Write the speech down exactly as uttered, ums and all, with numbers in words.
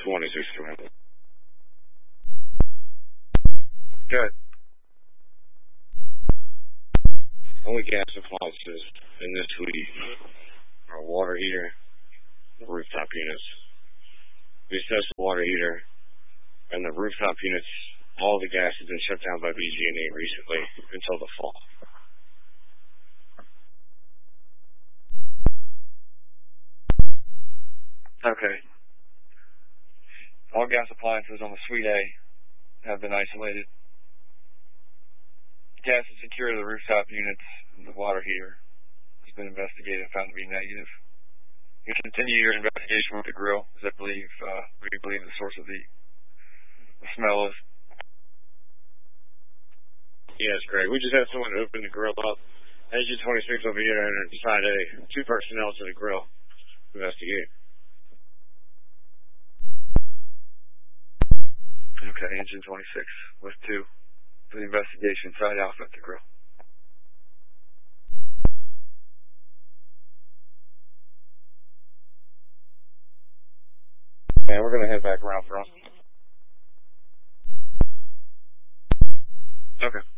twenty-six, come in. Good. Only gas appliances in this suite are water heater, rooftop units. We assessed the water heater and the rooftop units. All the gas has been shut down by B G and E recently until the fall. Okay. All gas appliances on the Suite A have been isolated. Gas is secured to the rooftop units and the water heater has been investigated and found to be negative. You continue your investigation with the grill, as I believe, uh, we believe the source of the, the smell is. Yes, Greg. We just had someone open the grill up. Engine twenty-six over here and side A. Two personnel to the grill to investigate. Okay, engine twenty-six with two for the investigation, side alpha at the grill. And we're going to head back around front. Okay.